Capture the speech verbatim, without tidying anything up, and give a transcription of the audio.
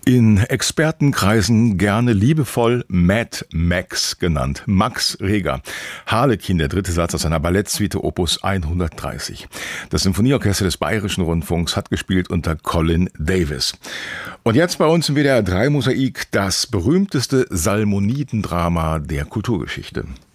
In Expertenkreisen gerne liebevoll Mad Max genannt. Max Reger. Harlekin, der dritte Satz aus einer Ballettsuite Opus hundertdreißig. Das Symphonieorchester des Bayerischen Rundfunks hat gespielt unter Colin Davis. Und jetzt bei uns im W D R drei Mosaik das berühmteste Salmoniden-Drama der Kulturgeschichte.